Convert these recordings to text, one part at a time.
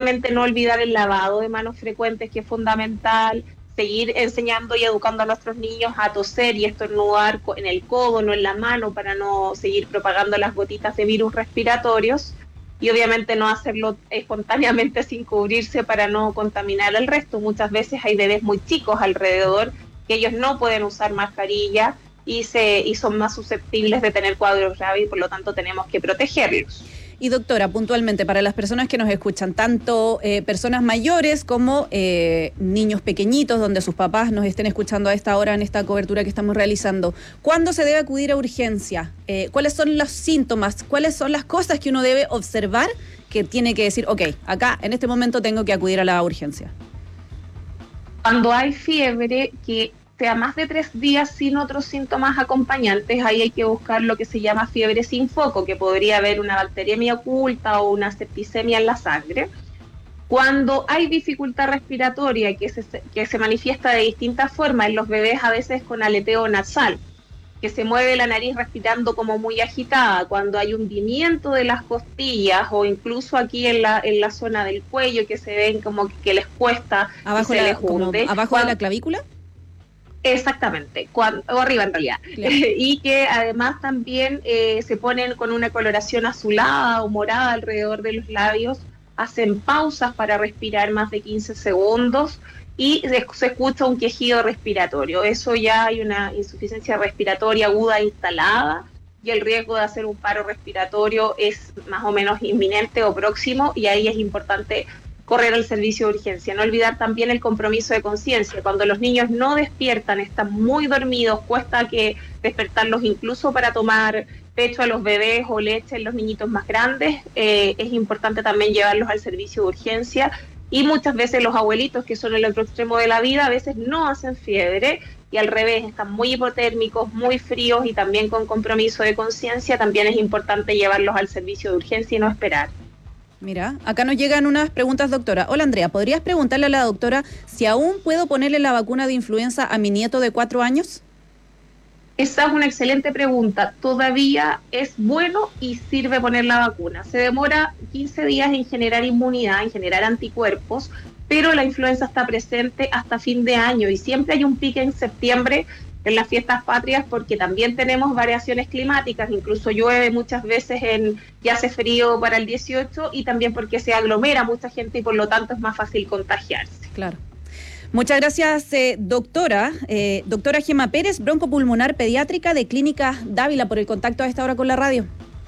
obviamente no olvidar el lavado de manos frecuentes, que es fundamental, seguir enseñando y educando a nuestros niños a toser y estornudar en el codo, no en la mano, para no seguir propagando las gotitas de virus respiratorios, y obviamente no hacerlo espontáneamente sin cubrirse para no contaminar al resto. Muchas veces hay bebés muy chicos alrededor que ellos no pueden usar mascarilla y son más susceptibles de tener cuadros graves, y por lo tanto tenemos que protegerlos. Y doctora, puntualmente, para las personas que nos escuchan, tanto personas mayores como niños pequeñitos, donde sus papás nos estén escuchando a esta hora en esta cobertura que estamos realizando, ¿cuándo se debe acudir a urgencia? ¿Cuáles son los síntomas? ¿Cuáles son las cosas que uno debe observar que tiene que decir, ok, acá en este momento tengo que acudir a la urgencia? Cuando hay fiebre que sea más de 3 días sin otros síntomas acompañantes, ahí hay que buscar lo que se llama fiebre sin foco, que podría haber una bacteriemia oculta o una septicemia en la sangre. Cuando hay dificultad respiratoria que se manifiesta de distintas formas en los bebés, a veces con aleteo nasal, que se mueve la nariz respirando como muy agitada, cuando hay hundimiento de las costillas o incluso aquí en la zona del cuello, que se ven como que les cuesta abajo, y se les hunde. ¿Abajo de la clavícula? Exactamente, o arriba en realidad. Claro. Y que además también se ponen con una coloración azulada o morada alrededor de los labios, hacen pausas para respirar más de 15 segundos y se escucha un quejido respiratorio. Eso ya hay una insuficiencia respiratoria aguda instalada y el riesgo de hacer un paro respiratorio es más o menos inminente o próximo, y ahí es importante correr al servicio de urgencia. No olvidar también el compromiso de conciencia. Cuando los niños no despiertan, están muy dormidos, cuesta que despertarlos incluso para tomar pecho a los bebés o leche en los niñitos más grandes. Es importante también llevarlos al servicio de urgencia, y muchas veces los abuelitos, que son el otro extremo de la vida, a veces no hacen fiebre y al revés, están muy hipotérmicos, muy fríos y también con compromiso de conciencia. También es importante llevarlos al servicio de urgencia y no esperar. Mira, acá nos llegan unas preguntas, doctora. Hola, Andrea, ¿podrías preguntarle a la doctora si aún puedo ponerle la vacuna de influenza a mi nieto de 4 años? Esa es una excelente pregunta. Todavía es bueno y sirve poner la vacuna. Se demora 15 días en generar inmunidad, en generar anticuerpos, pero la influenza está presente hasta fin de año y siempre hay un pique en septiembre en las fiestas patrias, porque también tenemos variaciones climáticas, incluso llueve muchas veces y hace frío para el 18, y también porque se aglomera mucha gente y por lo tanto es más fácil contagiarse. Claro. Muchas gracias, doctora. Doctora Gema Pérez, broncopulmonar pediátrica de Clínica Dávila, por el contacto a esta hora con la radio.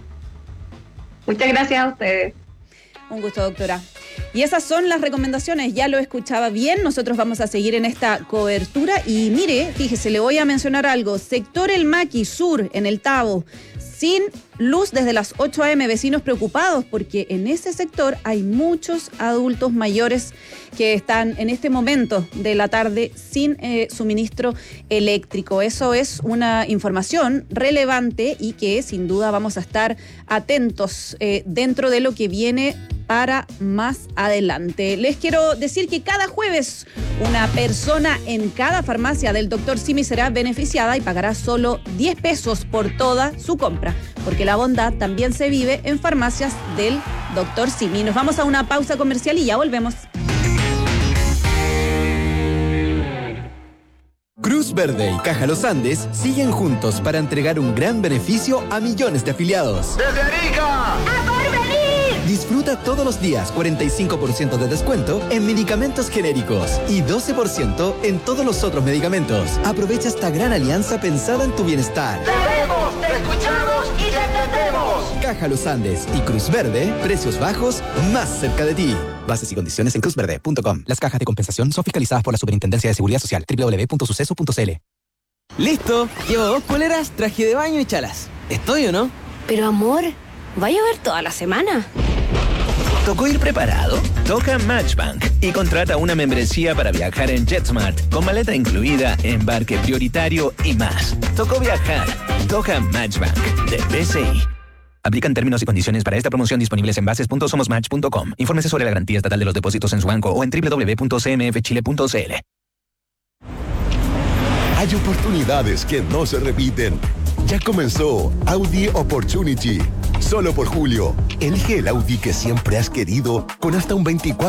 Muchas gracias a ustedes. Un gusto, doctora. Y esas son las recomendaciones, ya lo escuchaba bien, nosotros vamos a seguir en esta cobertura y mire, fíjese, le voy a mencionar algo, sector El Maqui Sur, en el Tabo, sin luz desde las 8 a.m., vecinos preocupados porque en ese sector hay muchos adultos mayores que están en este momento de la tarde sin suministro eléctrico. Eso es una información relevante y que sin duda vamos a estar atentos dentro de lo que viene para más adelante. Les quiero decir que cada jueves una persona en cada farmacia del Dr. Simi será beneficiada y pagará solo 10 pesos por toda su compra, porque la bondad también se vive en farmacias del Dr. Simi. Nos vamos a una pausa comercial y ya volvemos. Cruz Verde y Caja Los Andes siguen juntos para entregar un gran beneficio a millones de afiliados. ¡Desde Arica! ¡A Porvenir! Disfruta todos los días 45% de descuento en medicamentos genéricos y 12% en todos los otros medicamentos. Aprovecha esta gran alianza pensada en tu bienestar. ¡Te vemos, te escuchamos y te entendemos! Caja Los Andes y Cruz Verde, precios bajos más cerca de ti. Bases y condiciones en cruzverde.com. Las cajas de compensación son fiscalizadas por la Superintendencia de Seguridad Social. www.suceso.cl. Listo, llevo 2 poleras, traje de baño y chalas. ¿Estoy o no? Pero amor, ¿va a llover toda la semana? ¿Tocó ir preparado? Toca Matchbank y contrata una membresía para viajar en JetSmart con maleta incluida, embarque prioritario y más. Tocó viajar. Toca Matchbank de BCI. Aplican términos y condiciones para esta promoción disponibles en bases.somosmatch.com. Infórmese sobre la garantía estatal de los depósitos en su banco o en www.cmfchile.cl. Hay oportunidades que no se repiten. Ya comenzó Audi Opportunity. Solo por julio, elige el Audi que siempre has querido con hasta un 24%